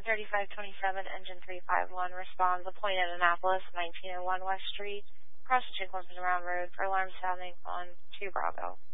3527, engine 351, responds, a point at Annapolis, 1901 West Street, across the Chick Road Road, for alarm sounding on 2 Bravo.